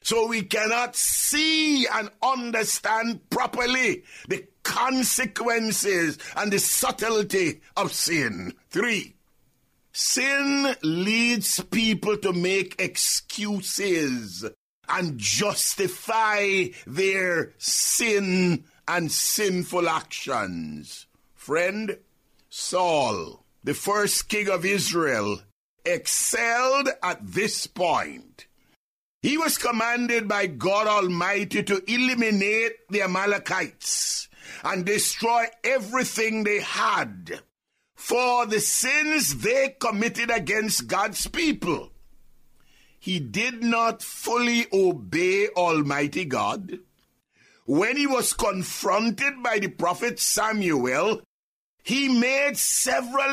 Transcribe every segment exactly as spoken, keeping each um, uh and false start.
So we cannot see and understand properly the consequences and the subtlety of sin. Three, sin leads people to make excuses and justify their sin and sinful actions. Friend, Saul, the first king of Israel, excelled at this point. He was commanded by God Almighty to eliminate the Amalekites and destroy everything they had for the sins they committed against God's people. He did not fully obey Almighty God. When he was confronted by the prophet Samuel, he made several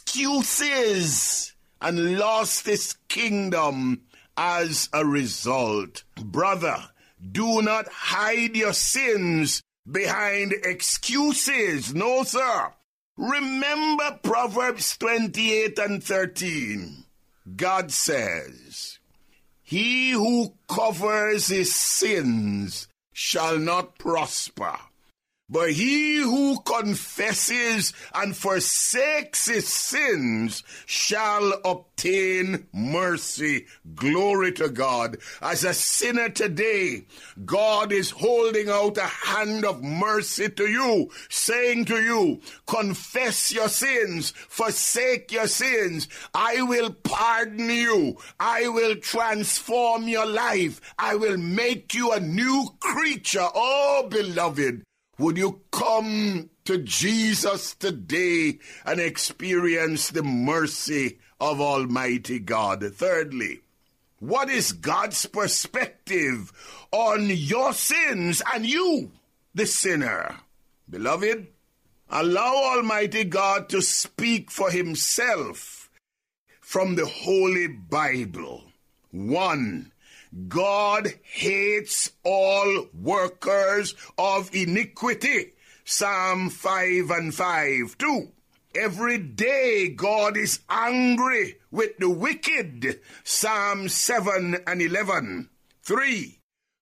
excuses and lost his kingdom as a result. Brother, do not hide your sins behind excuses. No, sir. Remember Proverbs twenty-eight and thirteen. God says, "He who covers his sins shall not prosper, but he who confesses and forsakes his sins shall obtain mercy." Glory to God. As a sinner today, God is holding out a hand of mercy to you, saying to you, confess your sins, forsake your sins. I will pardon you. I will transform your life. I will make you a new creature. Oh, beloved, would you come to Jesus today and experience the mercy of Almighty God? Thirdly, what is God's perspective on your sins and you, the sinner? Beloved, allow Almighty God to speak for himself from the Holy Bible. One, God hates all workers of iniquity. Psalm five and five. Two, every day God is angry with the wicked. Psalm seven and eleven. Three,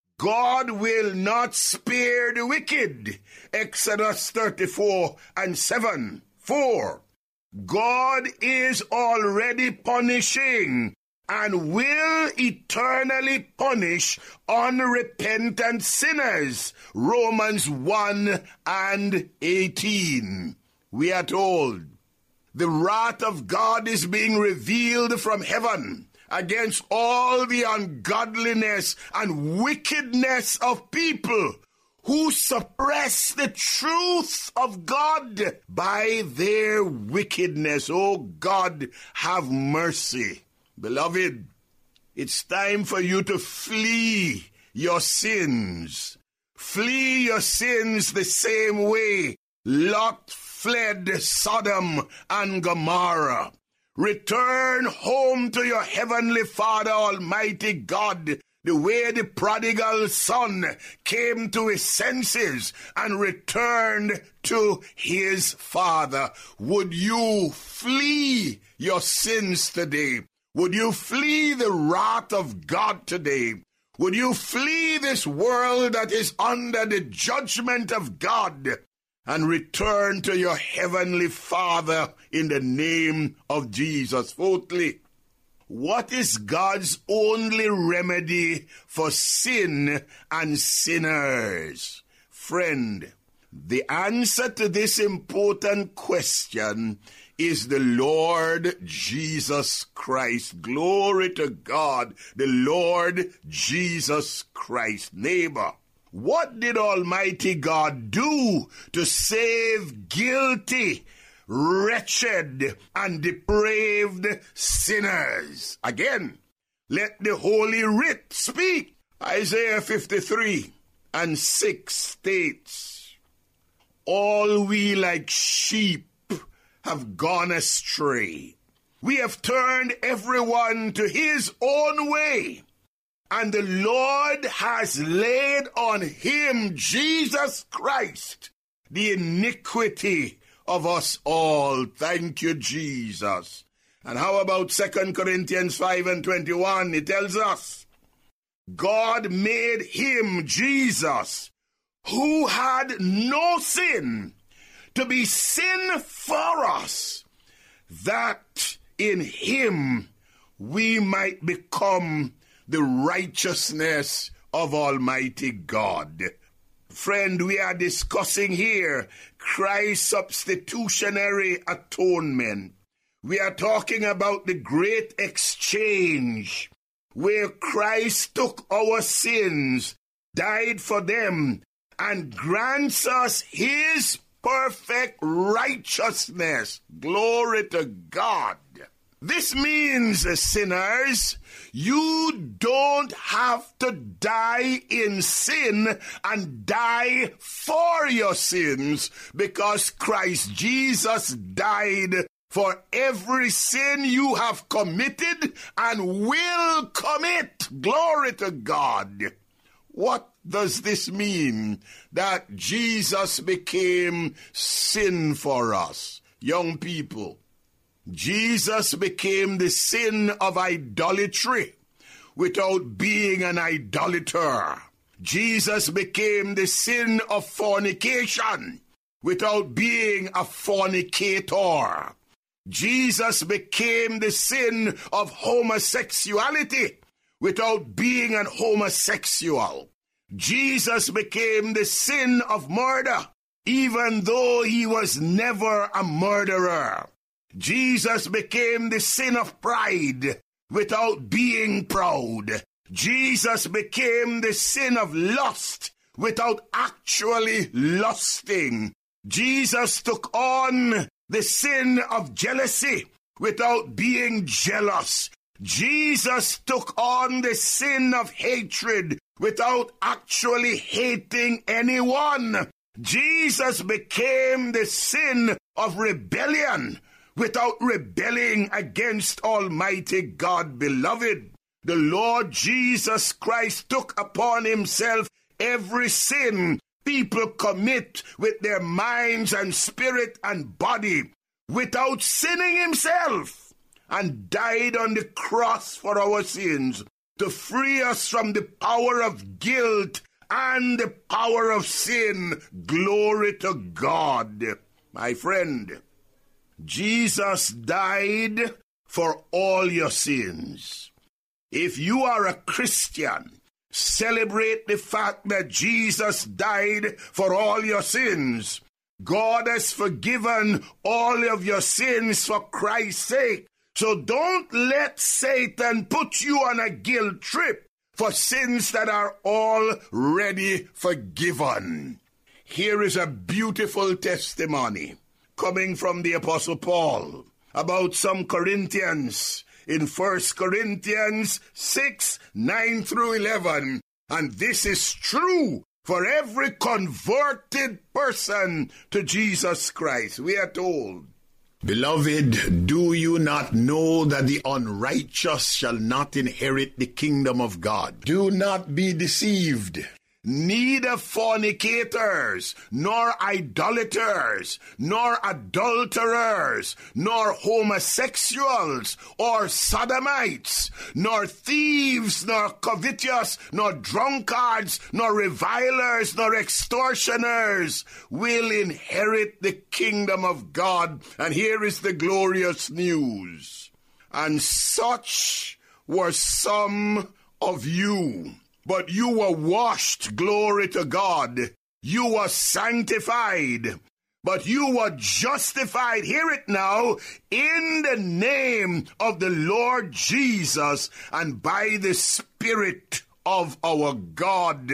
God will not spare the wicked. Exodus thirty-four and seven. Four, God is already punishing and will eternally punish unrepentant sinners. Romans one and eighteen. We are told the wrath of God is being revealed from heaven against all the ungodliness and wickedness of people who suppress the truth of God by their wickedness. Oh God, have mercy. Beloved, it's time for you to flee your sins. Flee your sins the same way Lot fled Sodom and Gomorrah. Return home to your heavenly Father, Almighty God, the way the prodigal son came to his senses and returned to his father. Would you flee your sins today? Would you flee the wrath of God today? Would you flee this world that is under the judgment of God and return to your heavenly Father in the name of Jesus? Fourthly, what is God's only remedy for sin and sinners? Friend, the answer to this important question is the Lord Jesus Christ. Glory to God, the Lord Jesus Christ. Neighbor, what did Almighty God do to save guilty, wretched, and depraved sinners? Again, let the Holy Writ speak. Isaiah fifty-three and six states, "All we like sheep have gone astray. We have turned everyone to his own way, and the Lord has laid on him," Jesus Christ, "the iniquity of us all." Thank you, Jesus. And how about Second Corinthians five and twenty-one? It tells us, God made him, Jesus, who had no sin, to be sin for us, that in him we might become the righteousness of Almighty God. Friend, we are discussing here Christ's substitutionary atonement. We are talking about the great exchange where Christ took our sins, died for them, and grants us his perfect righteousness. Glory to God. This means, sinners, you don't have to die in sin and die for your sins, because Christ Jesus died for every sin you have committed and will commit. Glory to God. What does this mean, that Jesus became sin for us? Young people, Jesus became the sin of idolatry without being an idolater. Jesus became the sin of fornication without being a fornicator. Jesus became the sin of homosexuality without being an homosexual. Jesus became the sin of murder, even though he was never a murderer. Jesus became the sin of pride without being proud. Jesus became the sin of lust without actually lusting. Jesus took on the sin of jealousy without being jealous. Jesus took on the sin of hatred without actually hating anyone. Jesus became the sin of rebellion without rebelling against Almighty God. Beloved, the Lord Jesus Christ took upon himself every sin people commit with their minds and spirit and body without sinning himself, and died on the cross for our sins to free us from the power of guilt and the power of sin. Glory to God. My friend, Jesus died for all your sins. If you are a Christian, celebrate the fact that Jesus died for all your sins. God has forgiven all of your sins for Christ's sake. So don't let Satan put you on a guilt trip for sins that are already forgiven. Here is a beautiful testimony coming from the Apostle Paul about some Corinthians in First Corinthians six, nine through eleven. And this is true for every converted person to Jesus Christ. We are told, "Beloved, do you not know that the unrighteous shall not inherit the kingdom of God? Do not be deceived. Neither fornicators, nor idolaters, nor adulterers, nor homosexuals, or sodomites, nor thieves, nor covetous, nor drunkards, nor revilers, nor extortioners will inherit the kingdom of God." And here is the glorious news. "And such were some of you. But you were washed," glory to God. "You were sanctified, but you were justified," hear it now, "in the name of the Lord Jesus and by the Spirit of our God."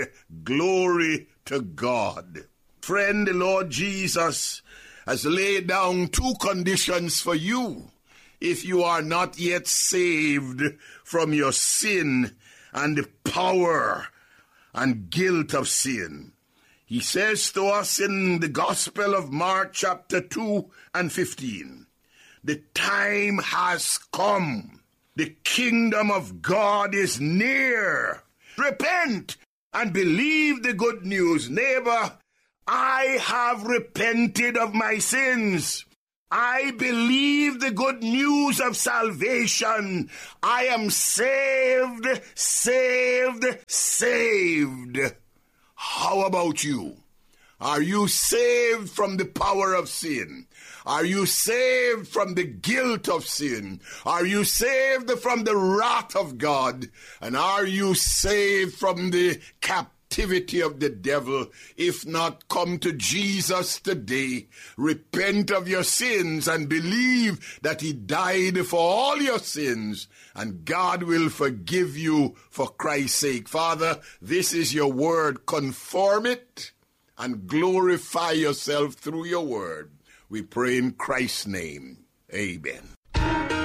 Glory to God. Friend, the Lord Jesus has laid down two conditions for you if you are not yet saved from your sin and the power and guilt of sin. He says to us in the Gospel of Mark chapter two and fifteen, "The time has come. The kingdom of God is near. Repent and believe the good news." Neighbor, I have repented of my sins. I believe the good news of salvation. I am saved, saved, saved. How about you? Are you saved from the power of sin? Are you saved from the guilt of sin? Are you saved from the wrath of God? And are you saved from the captivity of the devil? If not, come to Jesus today. Repent of your sins and believe that he died for all your sins, and God will forgive you for Christ's sake. Father, this is your word. Conform it and glorify yourself through your word. We pray in Christ's name. Amen.